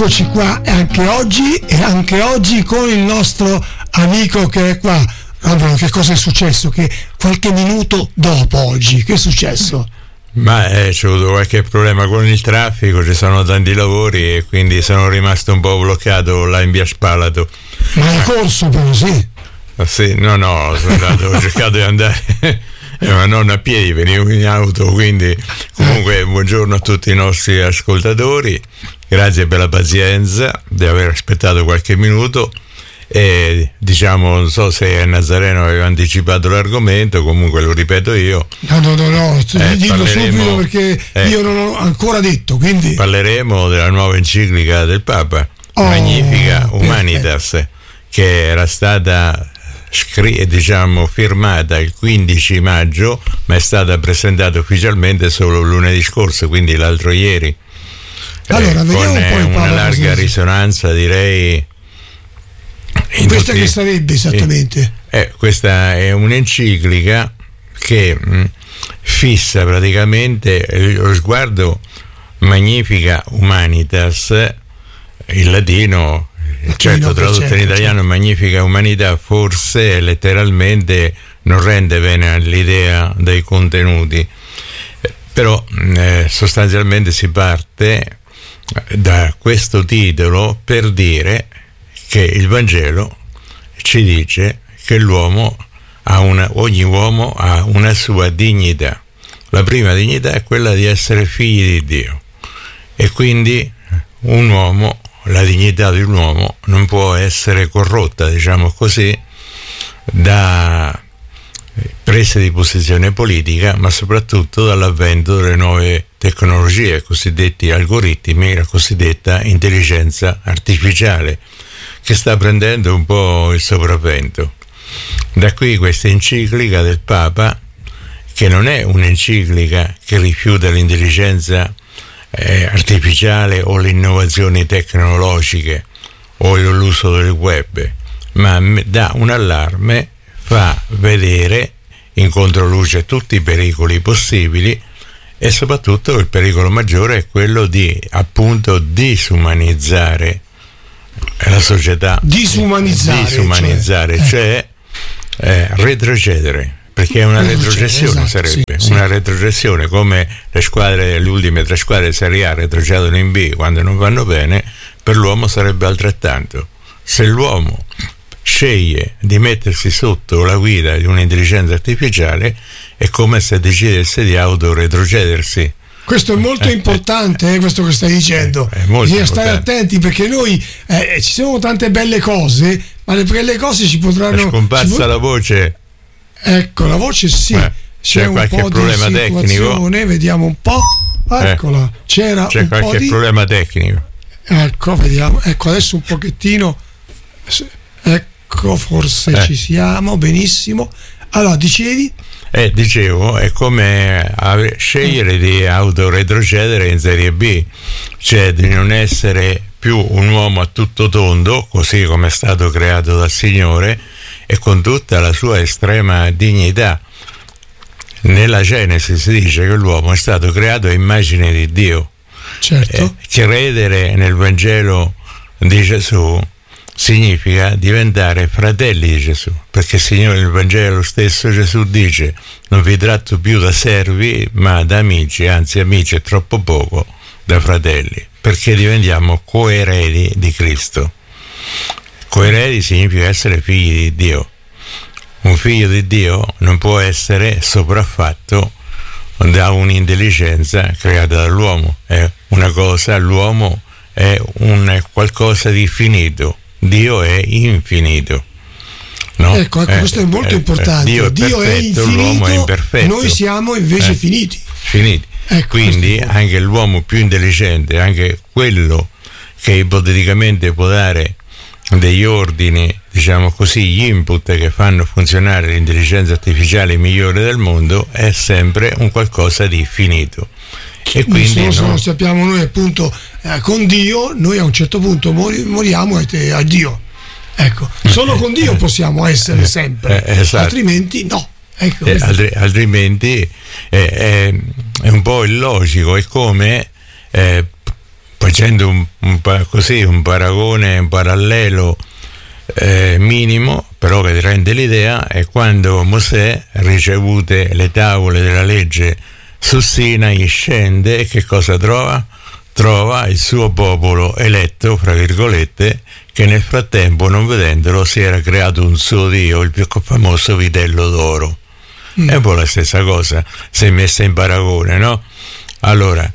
Eccoci qua anche oggi con il nostro amico che è qua. Allora, che cosa è successo? Che qualche minuto dopo oggi, che è successo? Ma c'è avuto qualche problema con il traffico, ci sono tanti lavori e quindi sono rimasto un po' bloccato là in via Spalato. Ma hai corso però, sì? Sì, no, sono andato, ho cercato di andare, ma non a piedi, venivo in auto, quindi comunque buongiorno a tutti i nostri ascoltatori, grazie per la pazienza di aver aspettato qualche minuto. E diciamo, non so se Nazareno aveva anticipato l'argomento, comunque lo ripeto io. No, dillo subito perché io non ho ancora detto, quindi parleremo della nuova enciclica del Papa, Magnificat Humanitas, che era stata firmata il 15 maggio, ma è stata presentata ufficialmente solo lunedì scorso, quindi l'altro ieri. Allora, vediamo un po' il Papa, una larga risonanza, direi. Questa che sarebbe esattamente? Questa è un'enciclica che fissa praticamente lo sguardo Magnificat Humanitas, il latino, certo tradotto in italiano Magnificat Humanità, forse letteralmente non rende bene l'idea dei contenuti, però sostanzialmente si parte da questo titolo per dire che il Vangelo ci dice che ogni uomo ha una sua dignità. La prima dignità è quella di essere figli di Dio, e quindi la dignità di un uomo non può essere corrotta, diciamo così, da prese di posizione politica, ma soprattutto dall'avvento delle nuove tecnologie, cosiddetti algoritmi, la cosiddetta intelligenza artificiale, che sta prendendo un po' il sopravvento. Da qui questa enciclica del Papa, che non è un'enciclica che rifiuta l'intelligenza artificiale o le innovazioni tecnologiche o l'uso del web, ma dà un allarme, fa vedere in controluce tutti i pericoli possibili, e soprattutto il pericolo maggiore è quello di appunto disumanizzare la società, disumanizzare, cioè retrocedere, perché è una retrocessione, sarebbe una retrocessione, come le ultime 3 squadre Serie A retrocedono in B quando non vanno bene. Per l'uomo sarebbe altrettanto. Se l'uomo sceglie di mettersi sotto la guida di un'intelligenza artificiale, è come se decidesse di autoretrocedersi. Questo è molto importante, questo che stai dicendo. Bisogna stare attenti, perché noi ci sono tante belle cose, ma le belle cose ci potranno. È scomparsa la voce. Ecco, la voce sì. C'è qualche problema tecnico? Vediamo un po'. Eccola. C'è qualche problema tecnico. Ecco, vediamo. Ecco, adesso un pochettino. Ecco, forse ci siamo. Benissimo. Allora, dicevi? Dicevo, è come scegliere di autoretrocedere in Serie B, cioè di non essere più un uomo a tutto tondo, così come è stato creato dal Signore, e con tutta la sua estrema dignità. Nella Genesi si dice che l'uomo è stato creato a immagine di Dio. Certo. Credere nel Vangelo di Gesù significa diventare fratelli di Gesù, perché il Signore nel Vangelo stesso Gesù dice: non vi tratto più da servi ma da amici, anzi amici è troppo poco, da fratelli, perché diventiamo coeredi di Cristo. Coeredi significa essere figli di Dio. Un figlio di Dio non può essere sopraffatto da un'intelligenza creata dall'uomo. È una cosa, l'uomo è un qualcosa di finito, Dio è infinito. No? Ecco, questo è molto importante. Dio è perfetto, l'uomo è imperfetto. Noi siamo invece finiti. Ecco, quindi anche l'uomo più intelligente, anche quello che ipoteticamente può dare degli ordini, diciamo così, gli input che fanno funzionare l'intelligenza artificiale migliore del mondo, è sempre un qualcosa di finito. E quindi se non sappiamo noi appunto con Dio, noi a un certo punto moriamo a Dio. Ecco, solo con Dio possiamo essere sempre, esatto. Altrimenti no. Ecco, altrimenti è un po' illogico. È come poi facendo un paragone, un parallelo minimo, però che ti rende l'idea, è quando Mosè, ricevute le tavole della legge su Sinai, scende e che cosa trova? Trova il suo popolo eletto, fra virgolette, che nel frattempo, non vedendolo, si era creato un suo Dio, il più famoso vitello d'oro. È un po' la stessa cosa, se messa in paragone, no? Allora,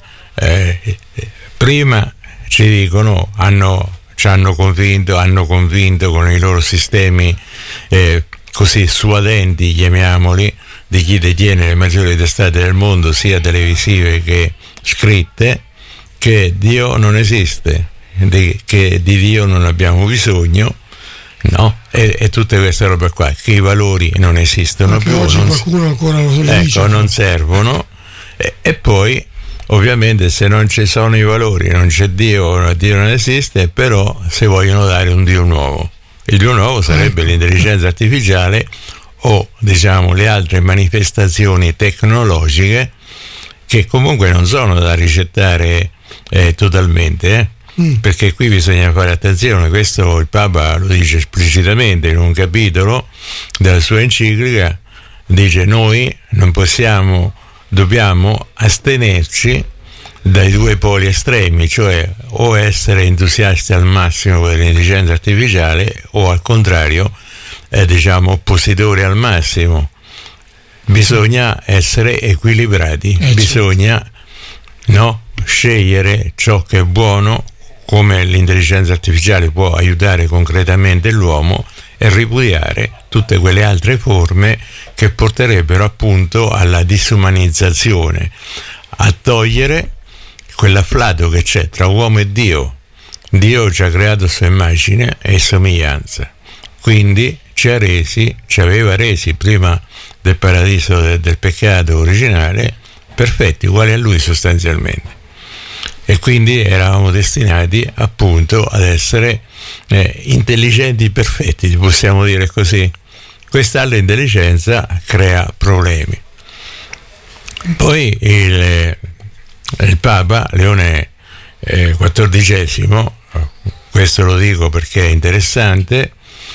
prima ci dicono, ci hanno convinto con i loro sistemi così suadenti, chiamiamoli, di chi detiene le maggiori testate del mondo, sia televisive che scritte, che Dio non esiste, che di Dio non abbiamo bisogno, no? E tutte queste robe qua, che i valori non esistono più, oggi qualcuno ancora lo dice, non servono, e poi ovviamente se non ci sono i valori, non c'è Dio non esiste, però se vogliono dare un Dio nuovo, il Dio nuovo sarebbe l'intelligenza artificiale o diciamo le altre manifestazioni tecnologiche, che comunque non sono da ricettare totalmente, perché qui bisogna fare attenzione. Questo il Papa lo dice esplicitamente in un capitolo della sua enciclica, dice: noi non possiamo, dobbiamo astenerci dai due poli estremi, cioè o essere entusiasti al massimo dell'intelligenza artificiale o al contrario diciamo oppositori al massimo. Bisogna essere equilibrati, bisogna scegliere ciò che è buono, come l'intelligenza artificiale può aiutare concretamente l'uomo, e ripudiare tutte quelle altre forme che porterebbero appunto alla disumanizzazione, a togliere quell'afflato che c'è tra uomo e Dio. Dio ci ha creato a sua immagine e somiglianza, quindi ci aveva resi prima del paradiso del peccato originale perfetti, uguali a lui sostanzialmente, e quindi eravamo destinati appunto ad essere intelligenti perfetti, possiamo dire così. Quest'altra intelligenza crea problemi. Poi il Papa Leone XIV, questo lo dico perché è interessante,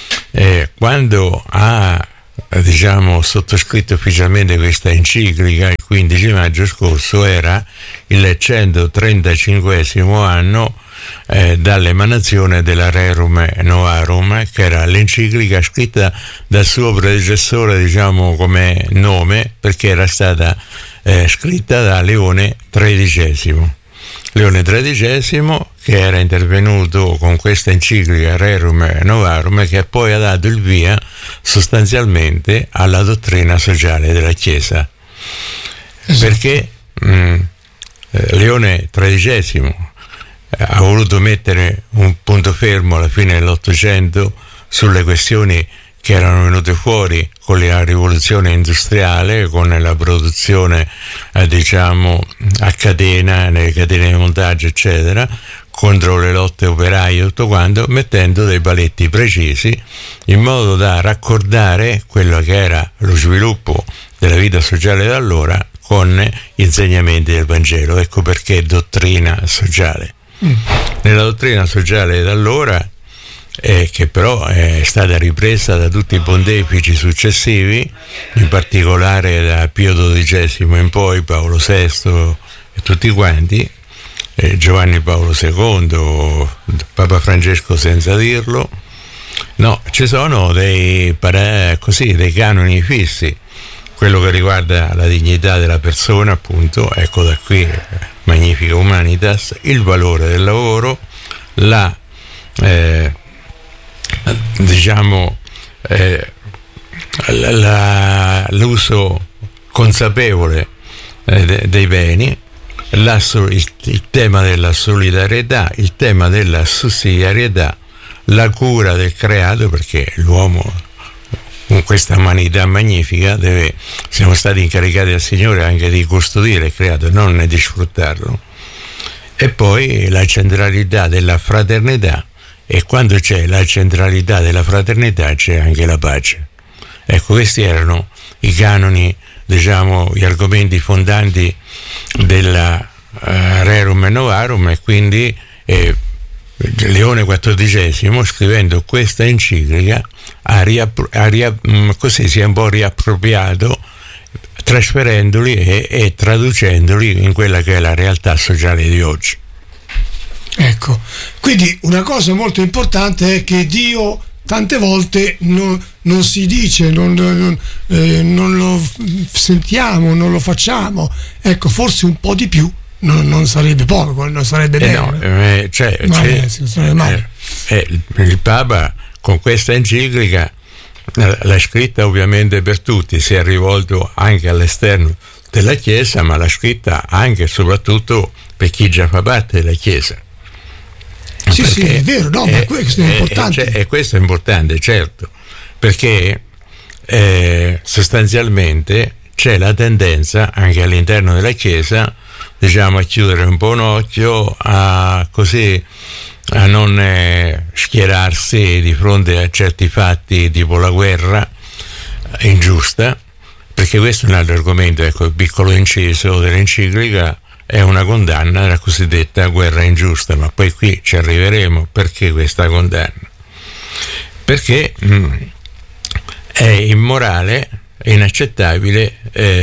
quando ha sottoscritto ufficialmente questa enciclica il 15 maggio scorso, era il 135esimo anno dall'emanazione della Rerum Novarum, che era l'enciclica scritta dal suo predecessore, come nome, perché era stata scritta da Leone XIII. Leone XIII, che era intervenuto con questa enciclica Rerum Novarum, che poi ha dato il via sostanzialmente alla dottrina sociale della Chiesa. Perché Leone XIII ha voluto mettere un punto fermo alla fine dell'Ottocento sulle questioni che erano venute fuori con la rivoluzione industriale, con la produzione a catena, nelle catene di montaggio eccetera, contro le lotte operaie, tutto quanto, mettendo dei paletti precisi in modo da raccordare quello che era lo sviluppo della vita sociale da allora con gli insegnamenti del Vangelo. Ecco perché dottrina sociale. Nella dottrina sociale da allora, che però è stata ripresa da tutti i pontefici successivi, in particolare da Pio XII in poi, Paolo VI e tutti quanti, Giovanni Paolo II, Papa Francesco senza dirlo, ci sono dei canoni fissi. Quello che riguarda la dignità della persona, appunto, ecco da qui Magnifica Humanitas, il valore del lavoro, l'uso consapevole dei beni, il tema della solidarietà, il tema della sussidiarietà, la cura del creato, perché l'uomo con questa umanità magnifica siamo stati incaricati dal Signore anche di custodire il creato, non di sfruttarlo. E poi la centralità della fraternità, e quando c'è la centralità della fraternità c'è anche la pace. Ecco, questi erano i canoni, gli argomenti fondanti della Rerum Novarum, e quindi Leone XIV, scrivendo questa enciclica, così si è un po' riappropriato, trasferendoli e traducendoli in quella che è la realtà sociale di oggi. Ecco, quindi una cosa molto importante è che Dio tante volte non si dice, non lo sentiamo, non lo facciamo. Ecco, forse un po' di più non sarebbe poco, non sarebbe bene. Sarebbe male. Il Papa con questa enciclica l'ha scritta ovviamente per tutti, si è rivolto anche all'esterno della Chiesa, ma l'ha scritta anche e soprattutto per chi già fa parte della Chiesa. Sì, è vero, no, ma questo è importante. E questo è importante, certo, perché sostanzialmente c'è la tendenza anche all'interno della Chiesa, diciamo, a chiudere un po' un occhio, a non schierarsi di fronte a certi fatti tipo la guerra ingiusta, perché questo è un altro argomento. Ecco, il piccolo inciso dell'enciclica è una condanna della cosiddetta guerra ingiusta, ma poi qui ci arriveremo. Perché questa condanna? Perché è immorale, è inaccettabile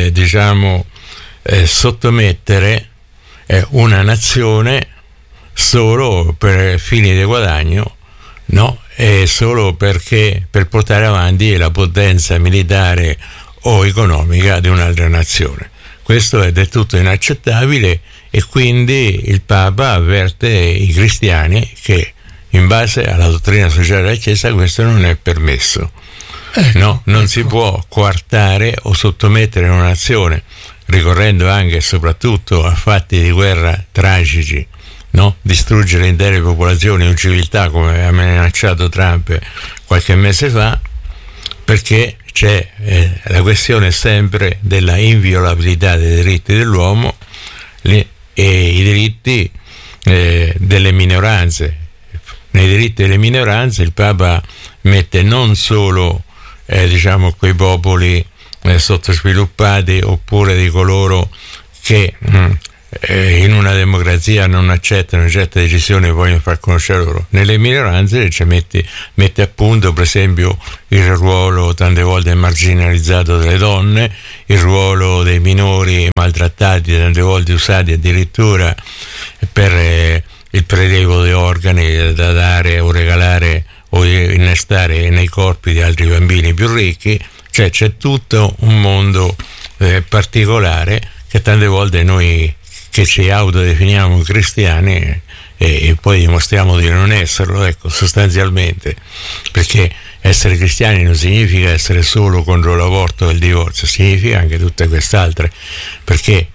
sottomettere una nazione solo per fini di guadagno, no? E solo perché per portare avanti la potenza militare o economica di un'altra nazione. Questo è del tutto inaccettabile, e quindi il Papa avverte i cristiani che in base alla dottrina sociale della Chiesa questo non è permesso. Non si può coartare o sottomettere una nazione ricorrendo anche e soprattutto a fatti di guerra tragici, no? Distruggere intere popolazioni o civiltà, come ha minacciato Trump qualche mese fa, perché c'è la questione sempre della inviolabilità dei diritti dell'uomo e i diritti delle minoranze. Nei diritti delle minoranze il Papa mette non solo quei popoli sottosviluppati, oppure di coloro che in una democrazia non accettano certe decisioni e vogliono far conoscere loro. Nelle minoranze mette a punto, per esempio, il ruolo tante volte marginalizzato delle donne, il ruolo dei minori maltrattati, tante volte usati addirittura per il prelievo di organi da dare o regalare o innestare nei corpi di altri bambini più ricchi. Cioè c'è tutto un mondo particolare che tante volte noi che ci autodefiniamo cristiani e poi dimostriamo di non esserlo, ecco, sostanzialmente, perché essere cristiani non significa essere solo contro l'aborto e il divorzio, significa anche tutte quest'altre, perché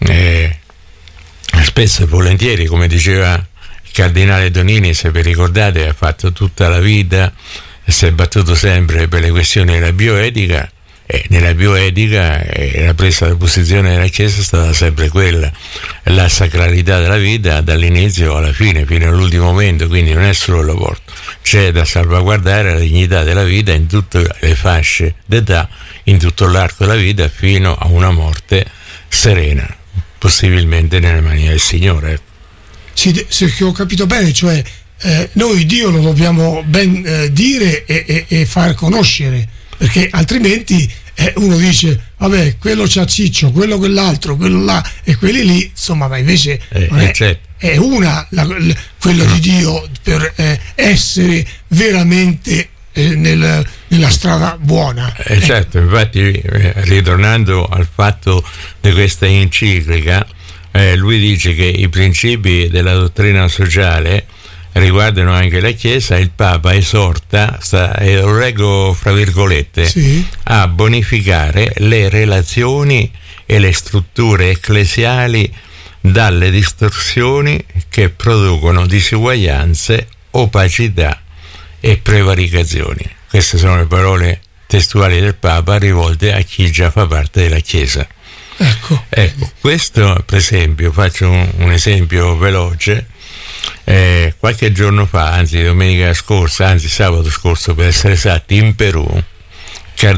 spesso e volentieri, come diceva il cardinale Donini, se vi ricordate, ha fatto tutta la vita, si è battuto sempre per le questioni della bioetica, e nella bioetica la presa di posizione della Chiesa è stata sempre quella, la sacralità della vita dall'inizio alla fine, fino all'ultimo momento. Quindi non è solo l'aborto, c'è da salvaguardare la dignità della vita in tutte le fasce d'età, in tutto l'arco della vita, fino a una morte serena, possibilmente nelle mani del Signore. Sì, se ho capito bene, cioè noi Dio lo dobbiamo ben dire e far conoscere, perché altrimenti uno dice vabbè, quello c'ha Ciccio, quello quell'altro, quello là e quelli lì, insomma, ma invece è una quello di Dio per essere veramente nella strada buona. Certo, infatti ritornando al fatto di questa enciclica, lui dice che i principi della dottrina sociale riguardano anche la Chiesa. Il Papa esorta, lo leggo fra virgolette, sì, a bonificare le relazioni e le strutture ecclesiali dalle distorsioni che producono disuguaglianze, opacità e prevaricazioni. Queste sono le parole testuali del Papa rivolte a chi già fa parte della Chiesa. Ecco, questo per esempio, faccio un esempio veloce. Qualche giorno fa, anzi domenica scorsa, anzi sabato scorso per essere esatti, in Perù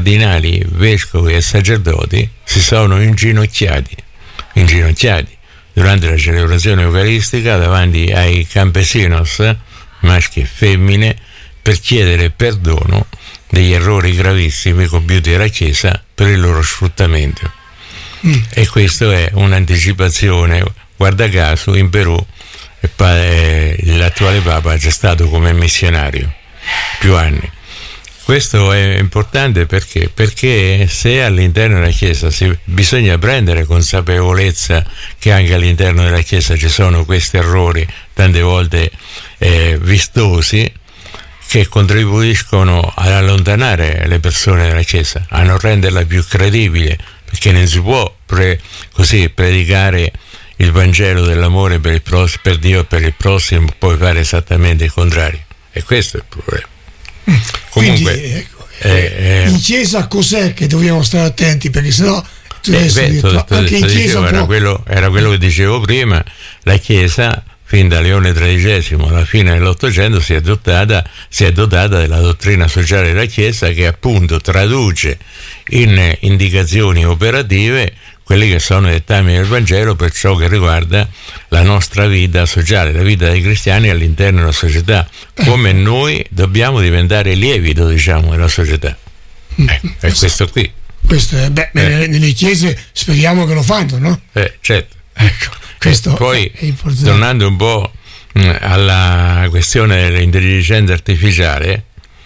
cardinali, vescovi e sacerdoti si sono inginocchiati durante la celebrazione eucaristica davanti ai campesinos, maschi e femmine, per chiedere perdono degli errori gravissimi compiuti dalla Chiesa per il loro sfruttamento. E questo è un'anticipazione. Guarda caso in Perù l'attuale Papa è già stato come missionario più anni. Questo è importante perché se all'interno della Chiesa bisogna prendere consapevolezza che anche all'interno della Chiesa ci sono questi errori tante volte vistosi, che contribuiscono ad allontanare le persone dalla Chiesa, a non renderla più credibile, perché non si può così predicare il Vangelo dell'amore per Dio e per il prossimo, poi fare esattamente il contrario. E questo è il problema. Comunque, quindi, in Chiesa cos'è che dobbiamo stare attenti? Perché sennò anche in Chiesa era quello che dicevo prima. La Chiesa fin da Leone XIII alla fine dell'Ottocento si è dotata della dottrina sociale della Chiesa, che appunto traduce in indicazioni operative quelli che sono i dettami del Vangelo per ciò che riguarda la nostra vita sociale, la vita dei cristiani all'interno della società, come noi dobbiamo diventare lievito, diciamo, della società. È questo qui. Questo è, nelle chiese speriamo che lo fanno, no? Certo. Ecco, questo poi, è importante. Tornando un po' alla questione dell'intelligenza artificiale,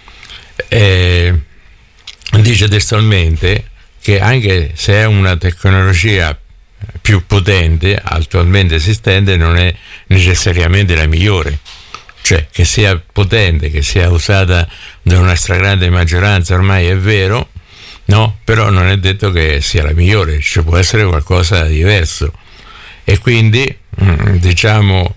dice testualmente che anche se è una tecnologia più potente attualmente esistente, non è necessariamente la migliore. Cioè, che sia potente, che sia usata da una stragrande maggioranza, ormai è vero, no? Però non è detto che sia la migliore, ci può essere qualcosa di diverso. E quindi, diciamo,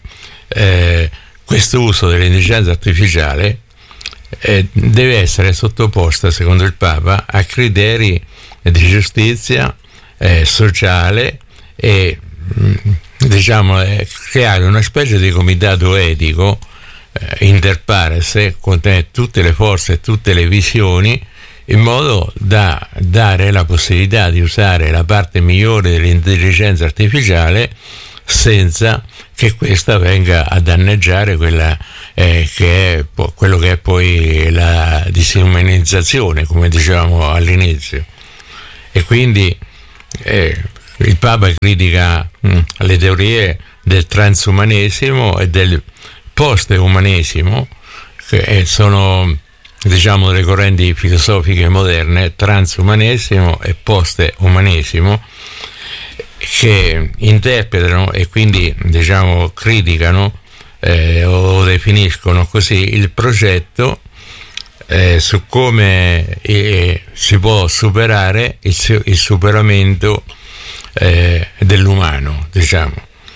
questo uso dell'intelligenza artificiale deve essere sottoposta, secondo il Papa, a criteri di giustizia sociale e diciamo creare una specie di comitato etico inter pares con tutte le forze e tutte le visioni, in modo da dare la possibilità di usare la parte migliore dell'intelligenza artificiale senza che questa venga a danneggiare quella che è quello che è poi la disumanizzazione, come dicevamo all'inizio. E quindi il Papa critica le teorie del transumanesimo e del post-umanesimo, che sono, diciamo, delle correnti filosofiche moderne, transumanesimo e post-umanesimo, che interpretano e quindi, diciamo, criticano o definiscono così il progetto su come si può superare il superamento dell'umano, diciamo,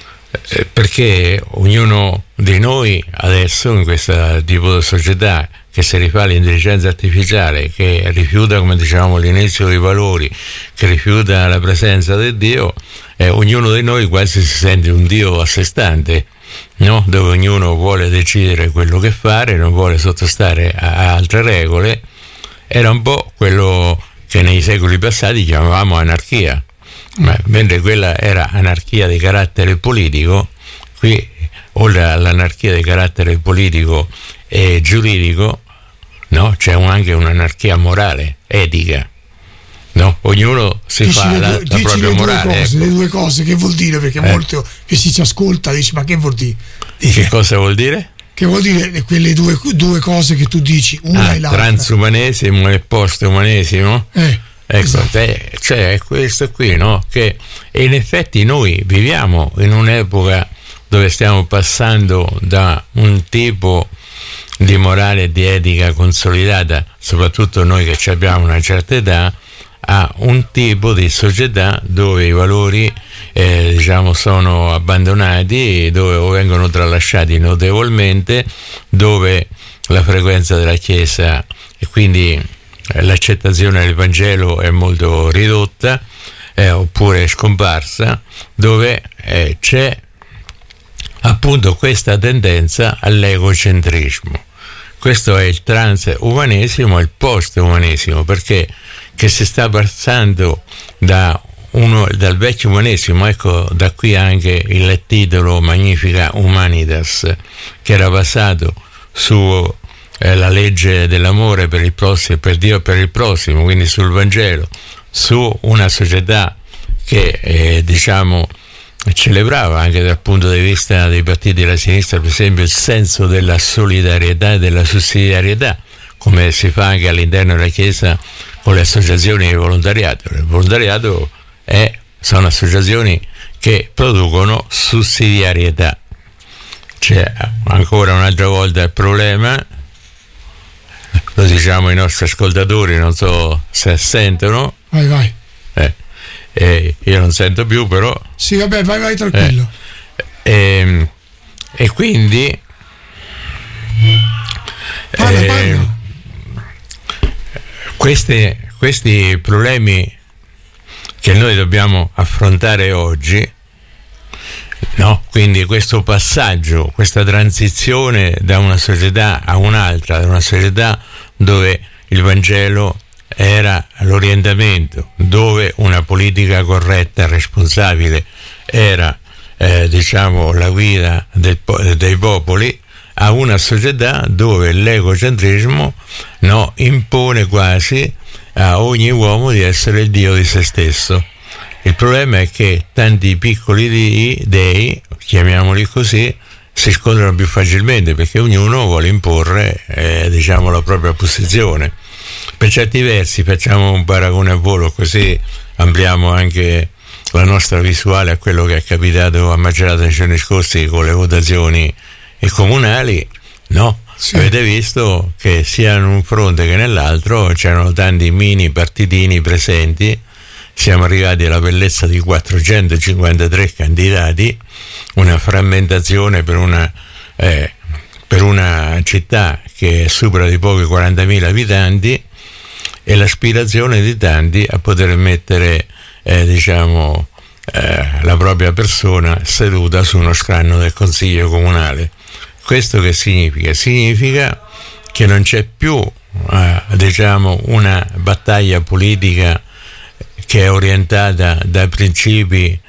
perché ognuno di noi adesso, in questo tipo di società che si rifà all'intelligenza artificiale, che rifiuta, come dicevamo all'inizio, i valori, che rifiuta la presenza del Dio, ognuno di noi quasi si sente un Dio a sé stante, no? Dove ognuno vuole decidere quello che fare, non vuole sottostare a altre regole. Era un po' quello che nei secoli passati chiamavamo anarchia, ma mentre quella era anarchia di carattere politico, qui oltre all'anarchia di carattere politico e giuridico, no? C'è anche un'anarchia morale, etica, no? Ognuno fa la propria morale. Le due cose, che vuol dire? Perché molto che si ci ascolta dice: ma che vuol dire? Che cosa vuol dire? Che vuol dire quelle due cose che tu dici, una e l'altra? Transumanesimo e postumanesimo? Ecco, esatto. Cioè è questo qui, no? Che in effetti noi viviamo in un'epoca dove stiamo passando da un tipo di morale e di etica consolidata, soprattutto noi che abbiamo una certa età, a un tipo di società dove i valori diciamo sono abbandonati, dove o vengono tralasciati notevolmente, dove la frequenza della Chiesa e quindi l'accettazione del Vangelo è molto ridotta oppure scomparsa, dove c'è appunto questa tendenza all'egocentrismo. Questo è il transumanesimo e il post-umanesimo, perché che si sta passando da dal vecchio umanesimo, ecco da qui anche il titolo Magnifica Humanitas, che era basato su la legge dell'amore per il prossimo, per Dio e per il prossimo, quindi sul Vangelo, su una società che celebrava anche dal punto di vista dei partiti della sinistra, per esempio, il senso della solidarietà e della sussidiarietà, come si fa anche all'interno della Chiesa con le associazioni di volontariato. Il volontariato sono associazioni che producono sussidiarietà. C'è ancora un'altra volta il problema, lo diciamo ai nostri ascoltatori, non so se sentono. Vai. Io non sento più, però. Sì, vabbè, vai tranquillo. E quindi parla. Questi problemi che noi dobbiamo affrontare oggi, no? Quindi questo passaggio, questa transizione da una società a un'altra, da una società dove il Vangelo era l'orientamento, dove una politica corretta e responsabile era la guida dei popoli, a una società dove l'egocentrismo impone quasi a ogni uomo di essere il Dio di se stesso. Il problema è che tanti piccoli dei, chiamiamoli così, si scontrano più facilmente perché ognuno vuole imporre la propria posizione. Per certi versi, facciamo un paragone a volo, così ampliamo anche la nostra visuale a quello che è capitato a Macerata nei giorni scorsi con le votazioni comunali, no? Sì. Avete visto che sia in un fronte che nell'altro c'erano tanti mini partitini presenti. Siamo arrivati alla bellezza di 453 candidati, una frammentazione per una città che supera di pochi 40.000 abitanti, e l'aspirazione di tanti a poter mettere la propria persona seduta su uno scranno del Consiglio Comunale. Questo che significa? Significa che non c'è più una battaglia politica che è orientata da principi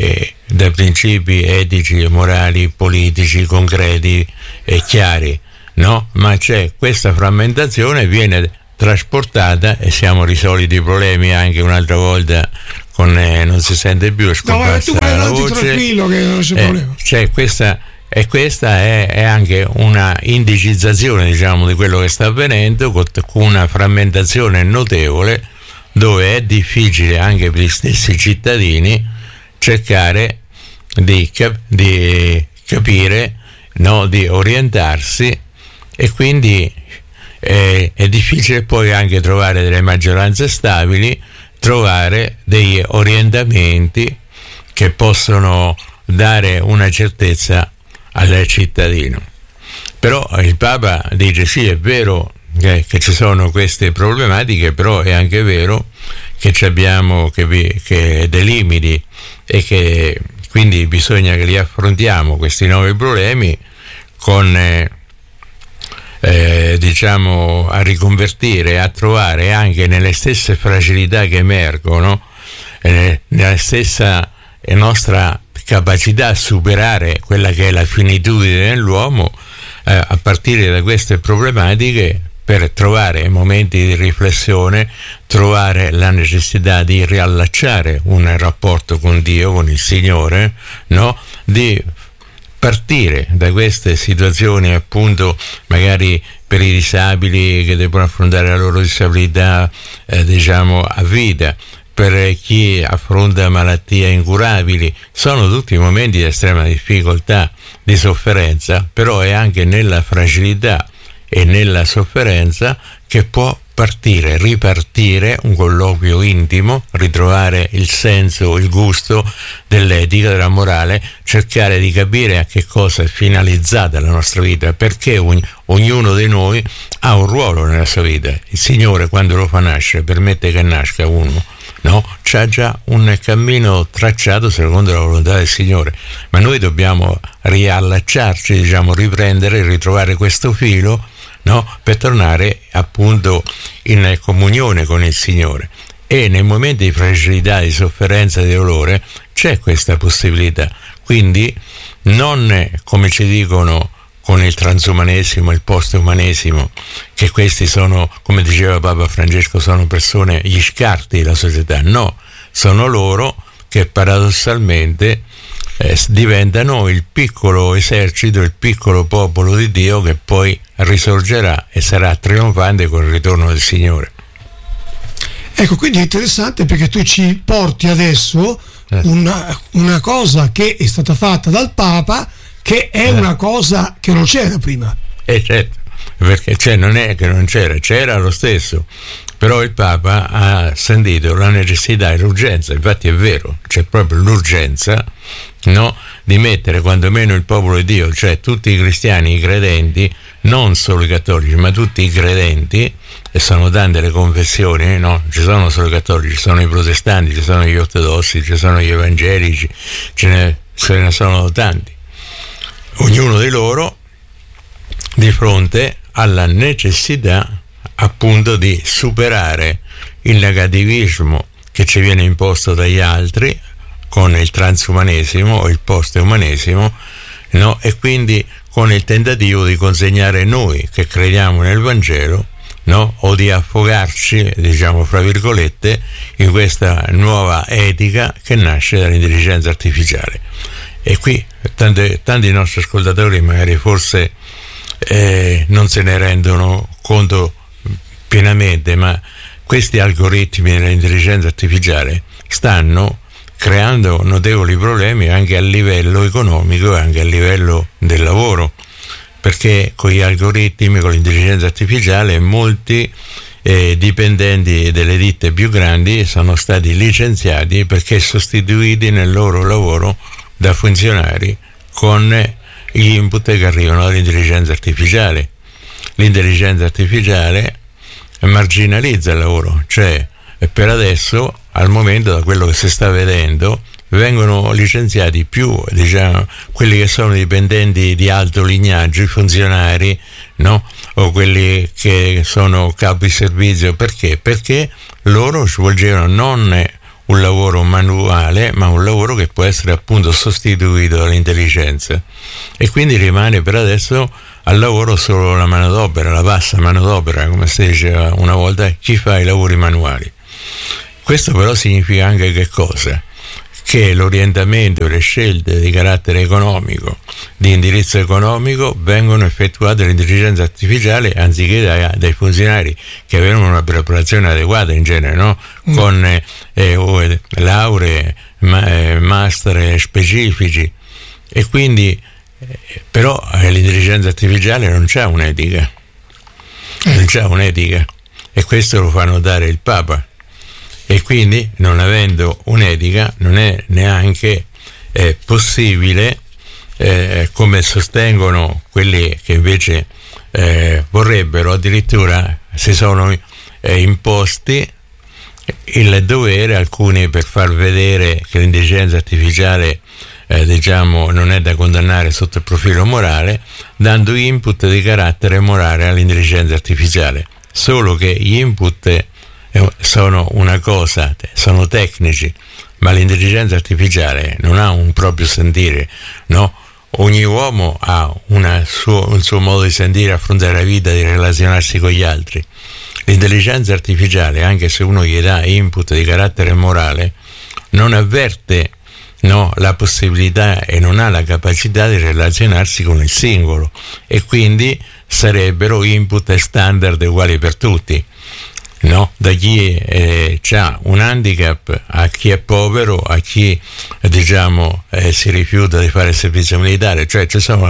etici e morali, politici, concreti e chiari, no? Ma c'è questa frammentazione, viene trasportata, e siamo risolti i problemi anche un'altra volta con non si sente più, è scomparsa la voce, tranquillo che non c'è problema. C'è questa è anche una indicizzazione di quello che sta avvenendo, con una frammentazione notevole, dove è difficile anche per gli stessi cittadini cercare di capire, no? Di orientarsi, e quindi è difficile poi anche trovare delle maggioranze stabili, trovare degli orientamenti che possono dare una certezza al cittadino. Però il Papa dice sì, è vero che ci sono queste problematiche, però è anche vero che abbiamo che dei limiti, e che quindi bisogna che li affrontiamo questi nuovi problemi con a riconvertire, a trovare anche nelle stesse fragilità che emergono, nella stessa nostra capacità a superare quella che è la finitudine dell'uomo, a partire da queste problematiche, per trovare momenti di riflessione, trovare la necessità di riallacciare un rapporto con Dio, con il Signore, no? Di partire da queste situazioni, appunto, magari per i disabili che devono affrontare la loro disabilità a vita, per chi affronta malattie incurabili. Sono tutti momenti di estrema difficoltà, di sofferenza, però è anche nella fragilità e nella sofferenza che può ripartire un colloquio intimo, ritrovare il senso, il gusto dell'etica, della morale, cercare di capire a che cosa è finalizzata la nostra vita, perché ognuno di noi ha un ruolo nella sua vita. Il Signore, quando lo fa nascere, permette che nasca uno, no? C'ha già un cammino tracciato secondo la volontà del Signore, ma noi dobbiamo riallacciarci, riprendere, ritrovare questo filo, no? Per tornare appunto in comunione con il Signore. e nei momenti di fragilità, di sofferenza, di dolore c'è questa possibilità. Quindi non, come ci dicono con il transumanesimo, il postumanesimo, che questi sono, come diceva Papa Francesco, sono persone, gli scarti della società. No, sono loro che paradossalmente diventano il piccolo esercito, il piccolo popolo di Dio che poi risorgerà e sarà trionfante con il ritorno del Signore. Ecco, quindi è interessante perché tu ci porti adesso una cosa che è stata fatta dal Papa, che è una cosa che non c'era prima. Certo, perché non è che non c'era lo stesso, però il Papa ha sentito la necessità e l'urgenza, infatti è vero, c'è proprio l'urgenza, no, di mettere quantomeno il popolo di Dio, cioè tutti i cristiani, i credenti, non solo i cattolici, ma tutti i credenti, e sono tante le confessioni, no? Ci sono solo i cattolici, ci sono i protestanti, ci sono gli ortodossi, ci sono gli evangelici, ce ne sono tanti. Ognuno di loro di fronte alla necessità appunto di superare il negativismo che ci viene imposto dagli altri con il transumanesimo o il postumanesimo, no? E quindi con il tentativo di consegnare noi che crediamo nel Vangelo, no? O di affogarci, diciamo fra virgolette, in questa nuova etica che nasce dall'intelligenza artificiale. E qui tanti nostri ascoltatori magari forse non se ne rendono conto pienamente, ma questi algoritmi dell'intelligenza artificiale stanno creando notevoli problemi anche a livello economico e anche a livello del lavoro, perché con gli algoritmi, con l'intelligenza artificiale, molti dipendenti delle ditte più grandi sono stati licenziati perché sostituiti nel loro lavoro da funzionari con gli input che arrivano dall'intelligenza artificiale. L'intelligenza artificiale marginalizza il lavoro, cioè per adesso, al momento, da quello che si sta vedendo, vengono licenziati più, diciamo, quelli che sono dipendenti di alto lignaggio, i funzionari, no? O quelli che sono capi servizio. Perché? Perché loro svolgevano non un lavoro manuale, ma un lavoro che può essere appunto sostituito dall'intelligenza, e quindi rimane per adesso al lavoro solo la manodopera, la bassa manodopera, come si diceva una volta, chi fa i lavori manuali. Questo però significa anche che cosa? Che l'orientamento e le scelte di carattere economico, di indirizzo economico, vengono effettuate dall'intelligenza artificiale anziché dai funzionari che avevano una preparazione adeguata in genere, no? Con lauree, master specifici, e quindi però l'intelligenza artificiale non c'ha un'etica, e questo lo fa notare il Papa. E quindi, non avendo un'etica, non è neanche possibile, come sostengono quelli che invece vorrebbero, addirittura si sono imposti il dovere, alcuni per far vedere che l'intelligenza artificiale diciamo non è da condannare sotto il profilo morale, dando input di carattere morale all'intelligenza artificiale. Solo che gli input sono una cosa, sono tecnici, ma l'intelligenza artificiale non ha un proprio sentire, no? Ogni uomo ha un suo modo di sentire, affrontare la vita, di relazionarsi con gli altri. L'intelligenza artificiale, anche se uno gli dà input di carattere morale, non avverte, no, la possibilità e non ha la capacità di relazionarsi con il singolo, e quindi sarebbero input standard uguali per tutti. No? Da chi ha un handicap a chi è povero, a chi diciamo si rifiuta di fare il servizio militare, cioè ci sono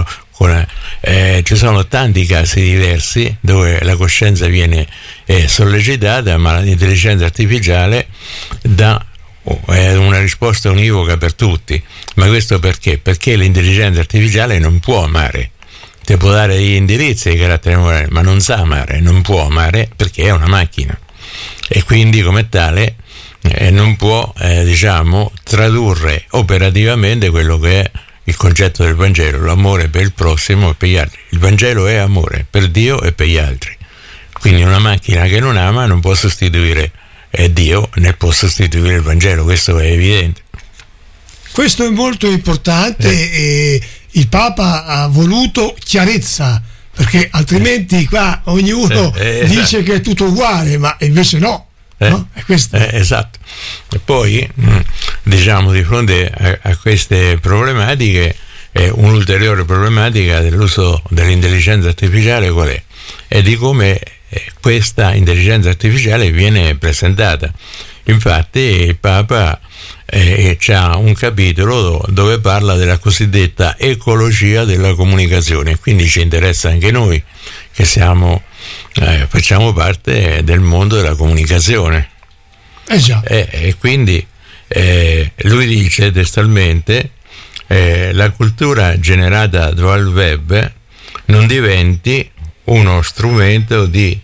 tanti casi diversi dove la coscienza viene sollecitata, ma l'intelligenza artificiale dà una risposta univoca per tutti. Ma questo perché? Perché l'intelligenza artificiale non può amare. Ti può dare degli indirizzi di carattere morale, ma non sa amare, non può amare perché è una macchina, e quindi come tale non può diciamo tradurre operativamente quello che è il concetto del Vangelo, l'amore per il prossimo e per gli altri. Il Vangelo è amore per Dio e per gli altri, quindi una macchina che non ama non può sostituire Dio ne può sostituire il Vangelo, questo è evidente. Questo è molto importante e il Papa ha voluto chiarezza, perché altrimenti qua ognuno dice che è tutto uguale, ma invece no. No? È questo. Esatto. E poi diciamo, di fronte a queste problematiche, un'ulteriore problematica dell'uso dell'intelligenza artificiale qual è? È di come questa intelligenza artificiale viene presentata. Infatti il Papa c'ha un capitolo dove parla della cosiddetta ecologia della comunicazione, quindi ci interessa anche noi che facciamo parte del mondo della comunicazione. Già. E quindi lui dice testualmente la cultura generata dal web non diventi uno strumento di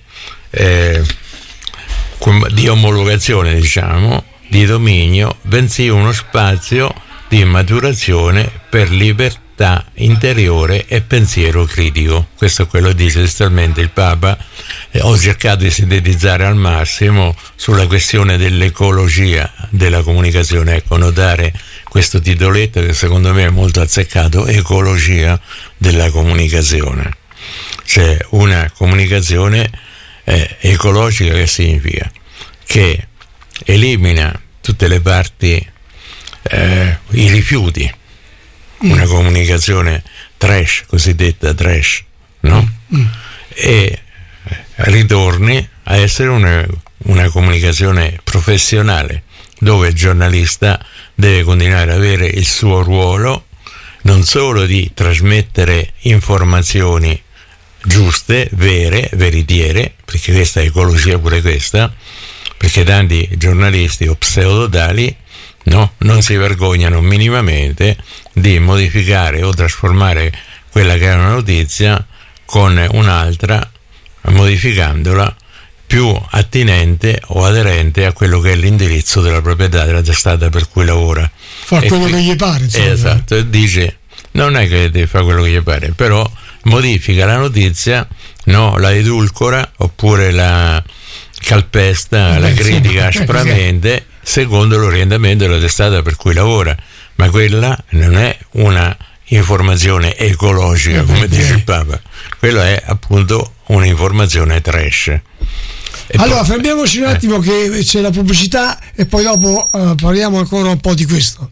omologazione, diciamo, di dominio, bensì uno spazio di maturazione per libertà interiore e pensiero critico. Questo è quello che dice testualmente il Papa. Ho cercato di sintetizzare al massimo sulla questione dell'ecologia della comunicazione, ecco, notare questo titoletto che secondo me è molto azzeccato: ecologia della comunicazione. C'è una comunicazione ecologica, che significa che elimina tutte le parti, i rifiuti, una comunicazione trash, cosiddetta trash, no? E ritorni a essere una comunicazione professionale, dove il giornalista deve continuare ad avere il suo ruolo, non solo di trasmettere informazioni giuste, vere, veritiere, perché questa è ecologia pure questa, perché tanti giornalisti o pseudotali non si vergognano minimamente di modificare o trasformare quella che è una notizia con un'altra, modificandola più attinente o aderente a quello che è l'indirizzo della proprietà della testata per cui lavora. Fa quello che gli pare, insomma. Esatto, e dice, non è che deve fare quello che gli pare, però modifica la notizia, la edulcora oppure la calpesta, la critica aspramente secondo l'orientamento della testata per cui lavora, ma quella non è una informazione ecologica, come dice il Papa, quella è appunto un'informazione trash. Allora fermiamoci un attimo che c'è la pubblicità e poi dopo parliamo ancora un po' di questo.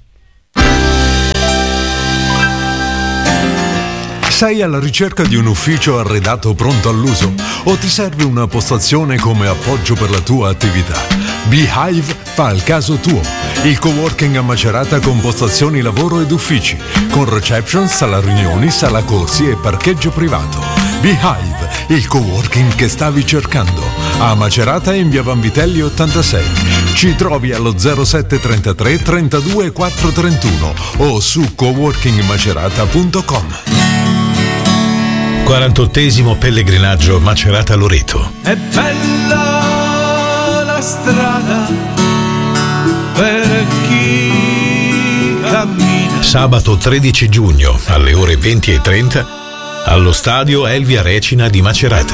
Sei alla ricerca di un ufficio arredato pronto all'uso o ti serve una postazione come appoggio per la tua attività? Beehive fa il caso tuo. Il coworking a Macerata con postazioni lavoro ed uffici, con reception, sala riunioni, sala corsi e parcheggio privato. Beehive, il coworking che stavi cercando. A Macerata in via Vanvitelli 86. Ci trovi allo 0733 32 431 o su coworkingmacerata.com. 48esimo pellegrinaggio Macerata-Loreto. È bella la strada per chi cammina. Sabato 13 giugno alle ore 20:30 allo stadio Elvia Recina di Macerata.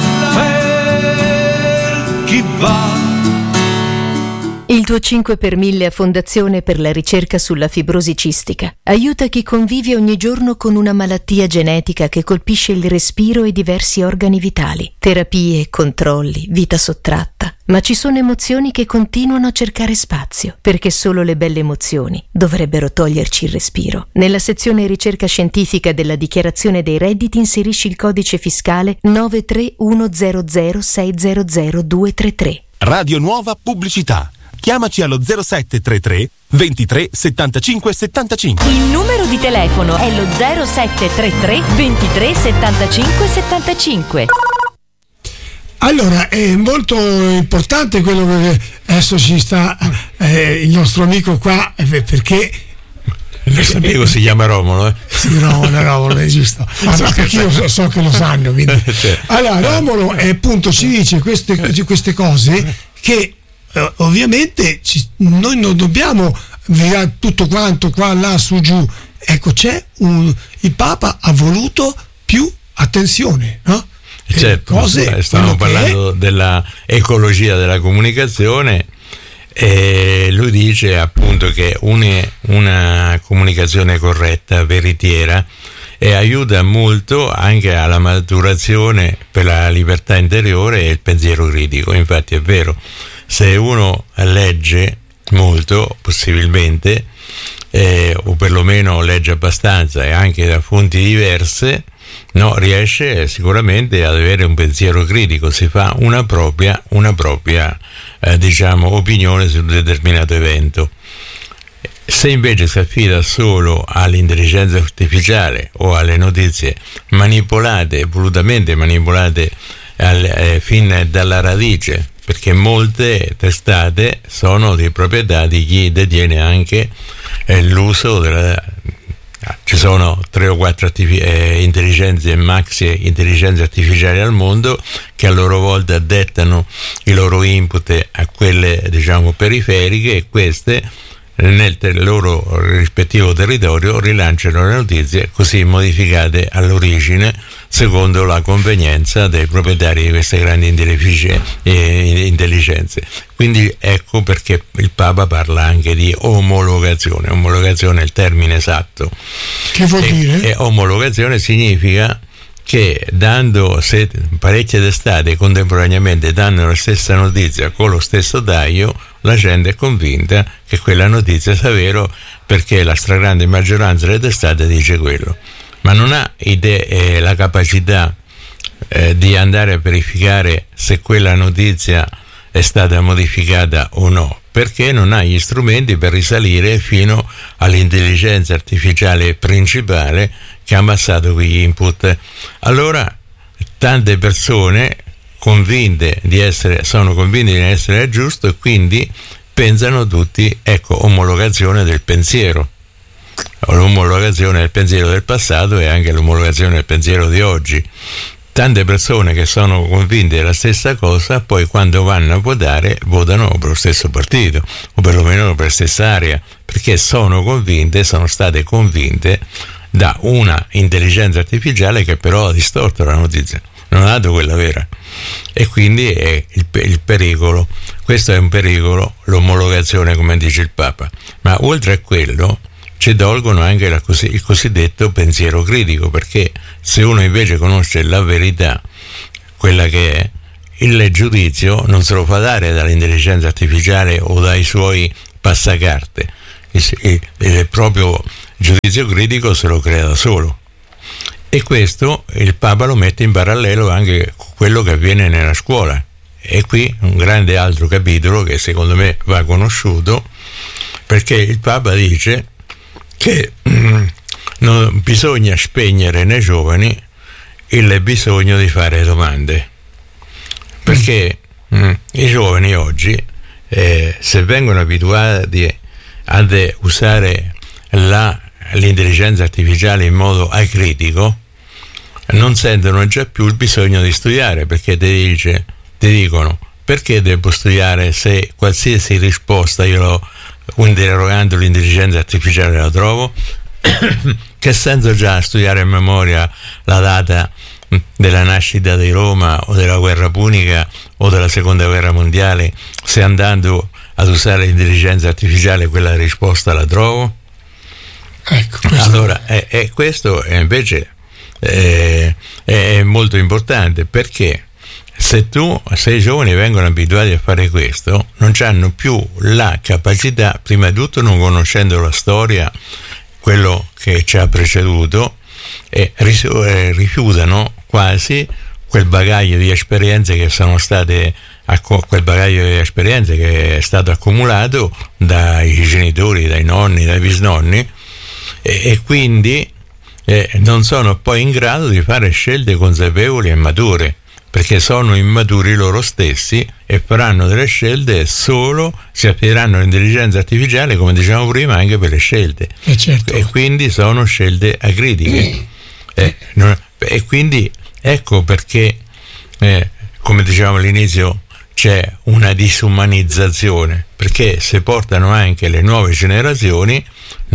Per chi va. Il tuo 5 per 1000 a Fondazione per la ricerca sulla fibrosi cistica aiuta chi convive ogni giorno con una malattia genetica che colpisce il respiro e diversi organi vitali. Terapie, controlli, vita sottratta. Ma ci sono emozioni che continuano a cercare spazio, perché solo le belle emozioni dovrebbero toglierci il respiro. Nella sezione ricerca scientifica della dichiarazione dei redditi inserisci il codice fiscale 93100600233. Radio Nuova Pubblicità. Chiamaci allo 0733 23 75 75. Il numero di telefono è lo 0733 23 75 75. Allora, è molto importante quello che adesso ci sta il nostro amico qua, perché il nostro amico si chiama Romolo, Sì, Romolo, è giusto. Perché io so che lo sanno, quindi. Allora, Romolo appunto ci dice queste cose che ovviamente noi non dobbiamo virare tutto quanto qua, là, su, giù. Ecco, il Papa ha voluto più attenzione, no? Certo, stiamo parlando della ecologia della comunicazione Lui dice appunto che una comunicazione corretta, veritiera, e aiuta molto anche alla maturazione per la libertà interiore e il pensiero critico. Infatti è vero, se uno legge molto, possibilmente, o perlomeno legge abbastanza e anche da fonti diverse, no, riesce sicuramente ad avere un pensiero critico, si fa una propria diciamo opinione su un determinato evento. Se invece si affida solo all'intelligenza artificiale o alle notizie manipolate, volutamente manipolate fin dalla radice, perché molte testate sono di proprietà di chi detiene anche l'uso ci sono 3 o 4 intelligenze, maxi intelligenze artificiali al mondo, che a loro volta dettano i loro input a quelle, diciamo, periferiche, e queste nel loro rispettivo territorio rilanciano le notizie così modificate all'origine secondo la convenienza dei proprietari di queste grandi intelligenze. Quindi ecco perché il Papa parla anche di omologazione. Omologazione è il termine esatto. Che vuol dire? E omologazione significa che se parecchie testate contemporaneamente danno la stessa notizia con lo stesso taglio, la gente è convinta che quella notizia sia vero, perché la stragrande maggioranza delle testate dice quello, ma non ha la capacità di andare a verificare se quella notizia è stata modificata o no, perché non ha gli strumenti per risalire fino all'intelligenza artificiale principale che ha ammazzato quegli input. Allora tante persone sono convinte di essere giusto, e quindi pensano tutti, ecco, omologazione del pensiero, l'omologazione del pensiero del passato e anche l'omologazione del pensiero di oggi. Tante persone che sono convinte della stessa cosa, poi quando vanno a votare votano per lo stesso partito, o perlomeno per la stessa area, perché sono state convinte da una intelligenza artificiale che però ha distorto la notizia, non ha dato quella vera. E quindi è il pericolo. Questo è un pericolo, l'omologazione, come dice il Papa. Ma oltre a quello ci tolgono anche il cosiddetto pensiero critico, perché se uno invece conosce la verità, quella che è, il giudizio non se lo fa dare dall'intelligenza artificiale o dai suoi passacarte, il proprio giudizio critico se lo crea da solo. E questo il Papa lo mette in parallelo anche con quello che avviene nella scuola. E qui un grande altro capitolo che secondo me va conosciuto, perché il Papa dice che non bisogna spegnere nei giovani il bisogno di fare domande, perché i giovani oggi, se vengono abituati ad usare l'intelligenza artificiale in modo acritico, non sentono già più il bisogno di studiare, perché ti dicono: perché devo studiare se qualsiasi risposta interrogando l'intelligenza artificiale la trovo? Che senso già studiare a memoria la data della nascita di Roma o della guerra punica o della seconda guerra mondiale, se andando ad usare l'intelligenza artificiale quella risposta la trovo? Ecco, allora questo invece è molto importante, perché se i giovani vengono abituati a fare questo, non hanno più la capacità, prima di tutto non conoscendo la storia, quello che ci ha preceduto, e rifiutano quasi quel bagaglio di esperienze che sono state che è stato accumulato dai genitori, dai nonni, dai bisnonni, e quindi non sono poi in grado di fare scelte consapevoli e mature, perché sono immaturi loro stessi e faranno delle scelte solo, si affideranno all'intelligenza artificiale, come dicevamo prima, anche per le scelte. Certo. E quindi sono scelte acritiche. E quindi ecco perché, come dicevamo all'inizio, c'è una disumanizzazione, perché se portano anche le nuove generazioni, no,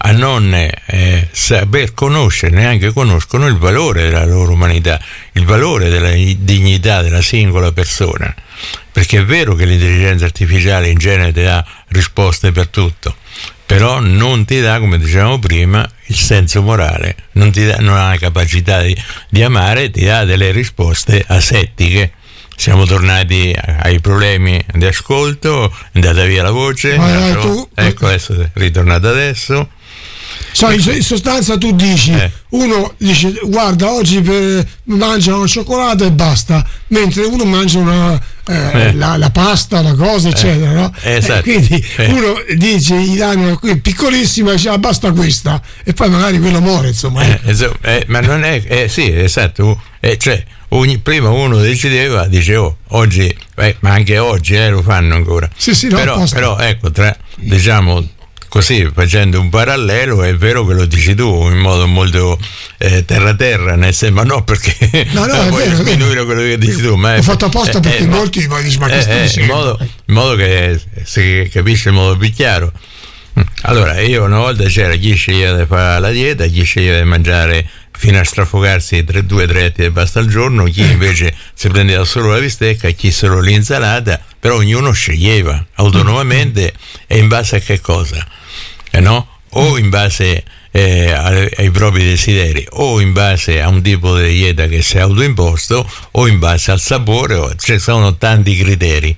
a non saper conoscere, neanche conoscono il valore della loro umanità, il valore della dignità della singola persona, perché è vero che l'intelligenza artificiale in genere ti dà risposte per tutto, però non ti dà, come dicevamo prima, il senso morale, non ha la capacità di amare, ti dà delle risposte asettiche. Siamo tornati ai problemi di ascolto, è andata via la voce, ecco, adesso è ritornata adesso. In sostanza tu dici, uno dice guarda oggi mangia una cioccolata e basta, mentre uno mangia la pasta, la cosa eccetera, no? Esatto. Quindi uno dice, gli danno una piccolissima e dice basta questa, e poi magari quello muore, insomma. Ma non è sì, esatto, cioè prima uno decideva, dice oggi, ma anche oggi lo fanno ancora, sì, no, però ecco, diciamo così, facendo un parallelo, è vero che lo dici tu in modo molto terra, nel senso, ma no perché vuoi diminuire quello che dici tu, ma l'ho fatto apposta perché molti mi dicono ma che stai in modo che si capisce in modo più chiaro. Allora, io una volta c'era chi sceglieva di fare la dieta, chi sceglieva di mangiare fino a strafogarsi 2-3 etti di pasta al giorno, chi invece si prendeva solo la bistecca, chi solo l'insalata, però ognuno sceglieva autonomamente e in base a che cosa? No? O in base ai propri desideri, o in base a un tipo di dieta che si è autoimposto, o in base al sapore, ci sono tanti criteri.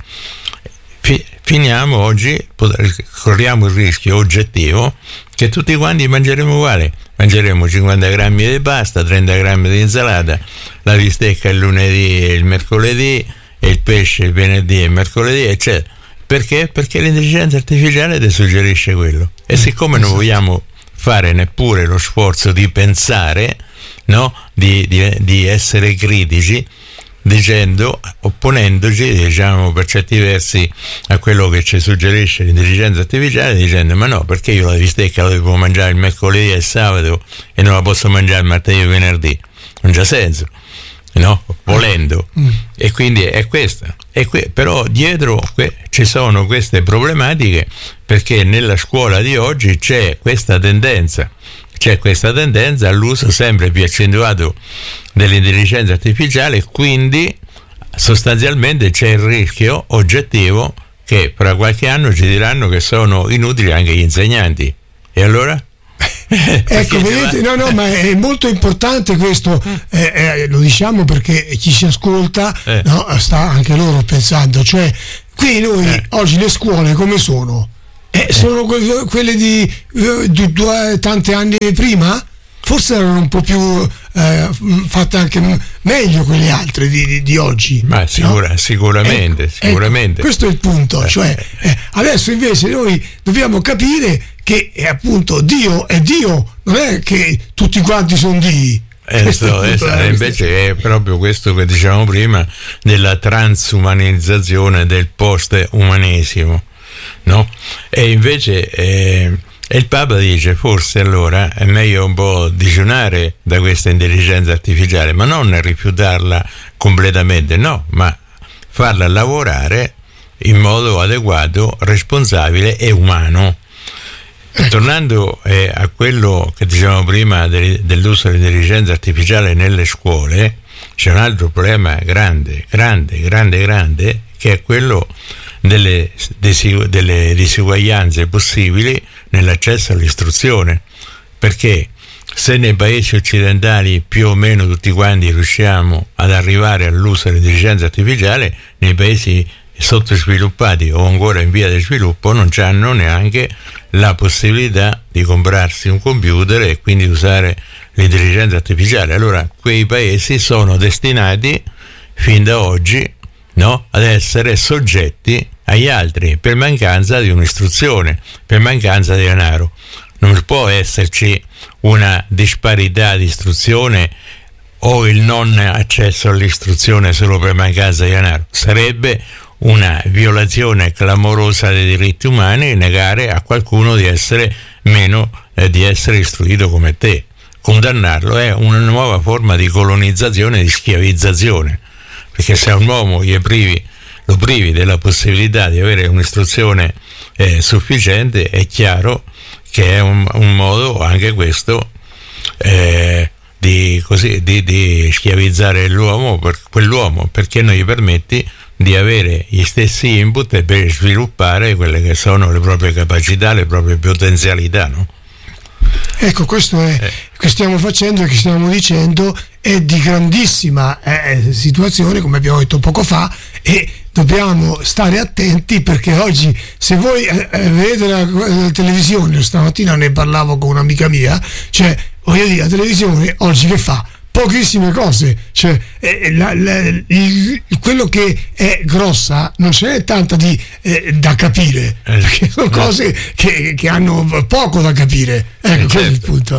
Finiamo oggi, corriamo il rischio oggettivo che tutti quanti mangeremo uguale, mangeremo 50 grammi di pasta, 30 grammi di insalata, la bistecca il lunedì e il mercoledì, e il pesce il venerdì e il mercoledì, eccetera. Perché? Perché l'intelligenza artificiale ti suggerisce quello, e siccome non vogliamo fare neppure lo sforzo di pensare, no? di essere critici, dicendo, opponendoci, diciamo, per certi versi a quello che ci suggerisce l'intelligenza artificiale, dicendo ma no, perché io la bistecca la devo mangiare il mercoledì e il sabato e non la posso mangiare il martedì e il venerdì, non c'ha senso, no? Volendo. E quindi è questa. Però dietro ci sono queste problematiche, perché nella scuola di oggi c'è questa tendenza all'uso sempre più accentuato dell'intelligenza artificiale, quindi sostanzialmente c'è il rischio oggettivo che fra qualche anno ci diranno che sono inutili anche gli insegnanti. E allora? Ecco, vedete, no, ma è molto importante questo, lo diciamo perché chi ci ascolta sta anche loro pensando, cioè qui noi oggi le scuole come sono? Sono quelle di tanti anni prima? Forse erano un po' più fatte anche meglio quelle altre di oggi. Ma sicuramente. Questo è il punto, cioè adesso invece noi dobbiamo capire che appunto Dio è Dio, non è che tutti quanti sono Dii. Invece è proprio questo che dicevamo prima della transumanizzazione del post-umanesimo, no? E invece il Papa dice forse allora è meglio un po' digiunare da questa intelligenza artificiale, ma non rifiutarla completamente, no, ma farla lavorare in modo adeguato, responsabile e umano. Tornando a quello che dicevamo prima dell'uso dell'intelligenza artificiale nelle scuole, c'è un altro problema grande, che è quello delle disuguaglianze possibili nell'accesso all'istruzione, perché se nei paesi occidentali più o meno tutti quanti riusciamo ad arrivare all'uso dell'intelligenza artificiale, nei paesi sottosviluppati o ancora in via di sviluppo non hanno neanche la possibilità di comprarsi un computer e quindi usare l'intelligenza artificiale. Allora quei paesi sono destinati fin da oggi, no, ad essere soggetti agli altri per mancanza di un'istruzione, per mancanza di denaro. Non può esserci una disparità di istruzione o il non accesso all'istruzione solo per mancanza di denaro. Sarebbe una violazione clamorosa dei diritti umani negare a qualcuno di essere meno di essere istruito come te. Condannarlo è una nuova forma di colonizzazione e di schiavizzazione, perché se a un uomo lo privi della possibilità di avere un'istruzione sufficiente, è chiaro che è un modo anche questo di schiavizzare l'uomo, quell'uomo, perché non gli permetti di avere gli stessi input per sviluppare quelle che sono le proprie capacità, le proprie potenzialità, no? Ecco, questo è che stiamo facendo e che stiamo dicendo è di grandissima situazione, come abbiamo detto poco fa, e dobbiamo stare attenti, perché oggi, se voi vedete la televisione, stamattina ne parlavo con un'amica mia, cioè voglio dire, la televisione oggi che fa? Pochissime cose, cioè quello che è grossa non ce n'è tanta da capire, perché sono cose che hanno poco da capire, questo è il punto.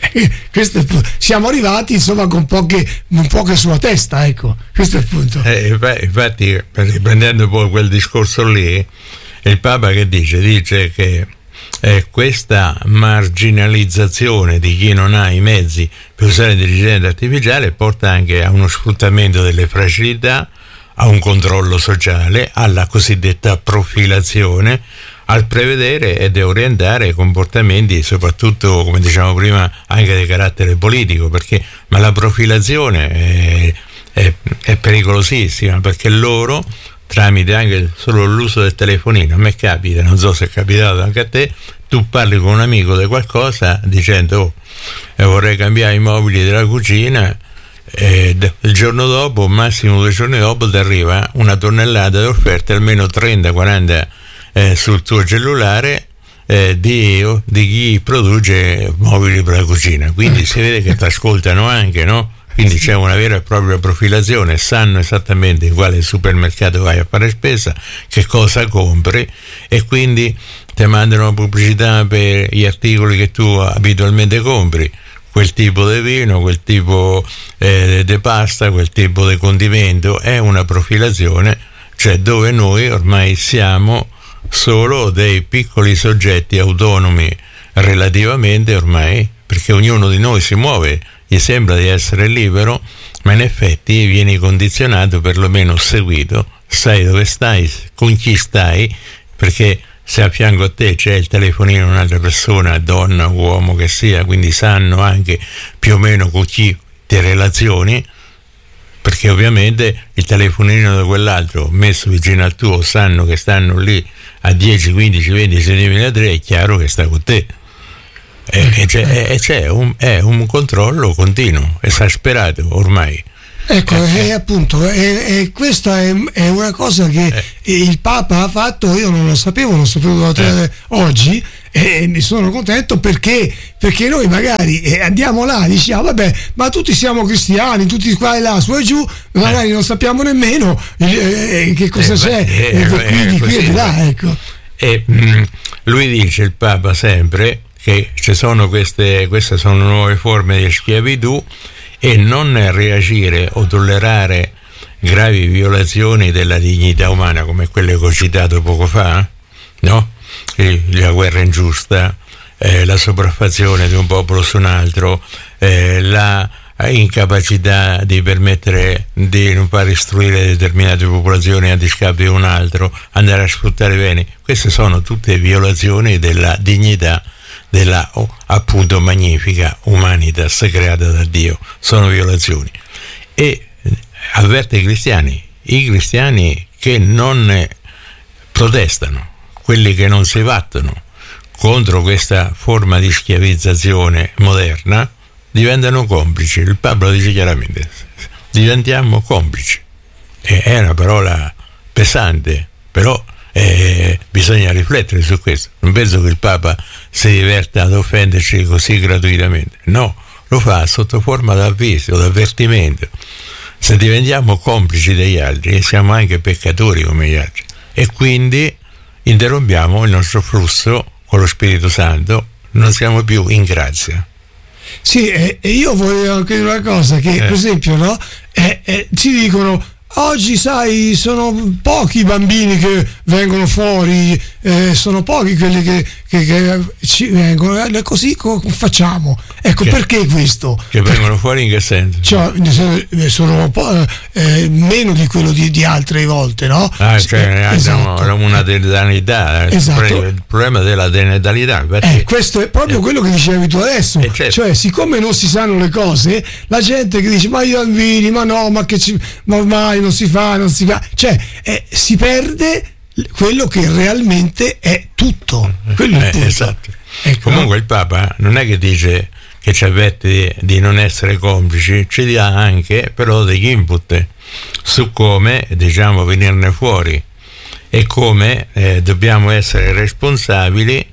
Siamo arrivati insomma con poche sulla testa, ecco, questo è il punto. Infatti, riprendendo poi quel discorso lì, il Papa che dice che questa marginalizzazione di chi non ha i mezzi per usare l'intelligenza artificiale porta anche a uno sfruttamento delle fragilità, a un controllo sociale, alla cosiddetta profilazione, al prevedere ed orientare comportamenti, soprattutto, come diciamo prima, anche di carattere politico, ma la profilazione è pericolosissima, perché loro, tramite anche solo l'uso del telefonino, a me capita, non so se è capitato anche a te, tu parli con un amico di qualcosa dicendo vorrei cambiare i mobili della cucina, il giorno dopo, massimo 2 giorni dopo, ti arriva una tonnellata di offerte, almeno 30-40 sul tuo cellulare, di chi produce mobili per la cucina. Quindi si vede che ti ascoltano anche, no? Quindi c'è una vera e propria profilazione, sanno esattamente in quale supermercato vai a fare spesa, che cosa compri, e quindi ti mandano pubblicità per gli articoli che tu abitualmente compri, quel tipo di vino, quel tipo di pasta, quel tipo di condimento. È una profilazione, cioè dove noi ormai siamo solo dei piccoli soggetti autonomi relativamente ormai, perché ognuno di noi si muove, gli sembra di essere libero, ma in effetti vieni condizionato, perlomeno seguito, sai dove stai, con chi stai, perché se a fianco a te c'è il telefonino di un'altra persona, donna, uomo che sia, quindi sanno anche più o meno con chi ti relazioni, perché ovviamente il telefonino di quell'altro messo vicino al tuo, sanno che stanno lì a 10, 15, 20 cm, è chiaro che sta con te. C'è un controllo continuo, esasperato ormai. Ecco, appunto, questa è una cosa che il Papa ha fatto, io non lo sapevo oggi, e mi sono contento perché noi magari andiamo là, diciamo vabbè, ma tutti siamo cristiani, tutti qua e là, su e giù, magari non sappiamo nemmeno che cosa c'è qui e là, ecco. E lui dice, il Papa, sempre che ci sono queste sono nuove forme di schiavitù, e non reagire o tollerare gravi violazioni della dignità umana come quelle che ho citato poco fa, no? La guerra ingiusta, la sopraffazione di un popolo su un altro, la incapacità di permettere di non far istruire determinate popolazioni a discapito di un altro, andare a sfruttare beni. Queste sono tutte violazioni della dignità della appunto magnifica humanitas creata da Dio, sono violazioni. E avverte i cristiani che non protestano, quelli che non si battono contro questa forma di schiavizzazione moderna, diventano complici. Il Papa lo dice chiaramente, diventiamo complici. È una parola pesante, però bisogna riflettere su questo. Non penso che il Papa si diverta ad offenderci così gratuitamente, no, lo fa sotto forma d'avviso, d'avvertimento. Se diventiamo complici degli altri, siamo anche peccatori come gli altri, e quindi interrompiamo il nostro flusso con lo Spirito Santo, non siamo più in grazia. Sì, e io volevo anche dire una cosa, che per esempio, no, ci dicono oggi, sai, sono pochi i bambini che vengono fuori sono pochi quelli che ci vengono, così facciamo. Ecco, perché questo? Che vengono fuori in che senso? Cioè, sono un po' meno di quello di altre volte, no? Esatto. Una denatalità, esatto. Il problema della denatalità. Questo è proprio quello che dicevi tu adesso, certo. Cioè, siccome non si sanno le cose, la gente che dice ma io bambini, ma no, ma ormai non si fa, cioè si perde quello che realmente è tutto, quello è il punto. Esatto. Ecco. Comunque il Papa non è che dice che ci avverte di non essere complici, ci dà anche però degli input su come, diciamo, venirne fuori e come dobbiamo essere responsabili,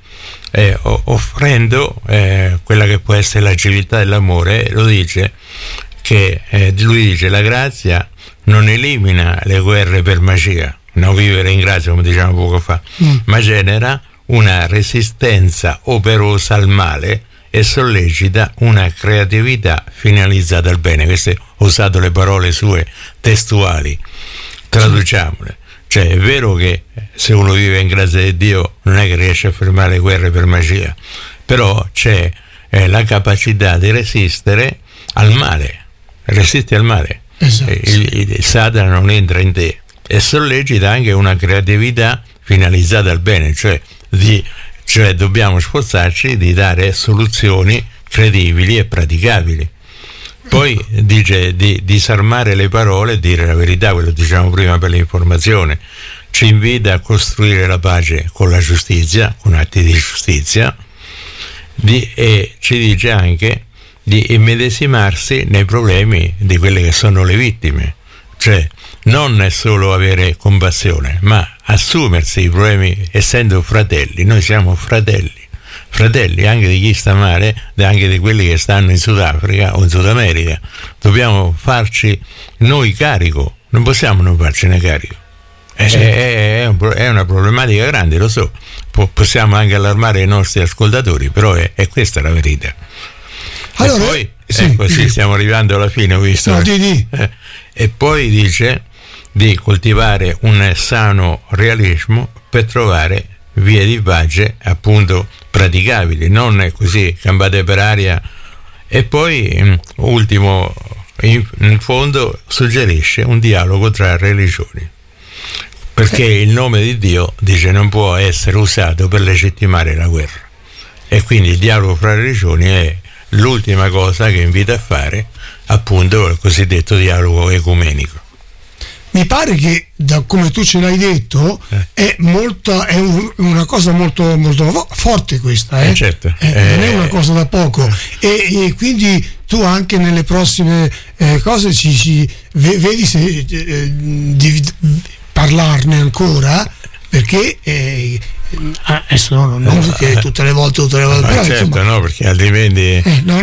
offrendo quella che può essere la civiltà dell'amore. Lo dice che lui dice la grazia non elimina le guerre per magia, no, vivere in grazia come dicevamo poco fa, ma genera una resistenza operosa al male e sollecita una creatività finalizzata al bene. Queste ho usato le parole sue testuali, traduciamole. Cioè è vero che se uno vive in grazia di Dio non è che riesce a fermare le guerre per magia, però c'è la capacità di resistere al male, resisti al male. Esatto. Il Satana non entra in te e sollecita anche una creatività finalizzata al bene, cioè dobbiamo sforzarci di dare soluzioni credibili e praticabili. Poi dice di disarmare le parole e dire la verità, quello diciamo prima per l'informazione. Ci invita a costruire la pace con la giustizia, con atti di giustizia, e ci dice anche di immedesimarsi nei problemi di quelle che sono le vittime, cioè non è solo avere compassione, ma assumersi i problemi essendo fratelli. Noi siamo fratelli anche di chi sta male, anche di quelli che stanno in Sudafrica o in Sud America. Dobbiamo farci noi carico, non possiamo non farcene carico. È una problematica grande, lo so, possiamo anche allarmare i nostri ascoltatori, però è questa la verità. Allora, e poi così stiamo arrivando alla fine, ho visto. No, e poi dice di coltivare un sano realismo per trovare vie di pace appunto praticabili, non così campate per aria. E poi ultimo, in fondo suggerisce un dialogo tra religioni, perché il nome di Dio, dice, non può essere usato per legittimare la guerra, e quindi il dialogo fra religioni è l'ultima cosa che invita a fare, appunto il cosiddetto dialogo ecumenico. Mi pare che, da come tu ce l'hai detto, è una cosa molto, molto forte questa, certo. Non è una cosa da poco, e quindi tu anche nelle prossime cose vedi se parlarne ancora, perché adesso non che tutte le volte però, certo, insomma, no, perché altrimenti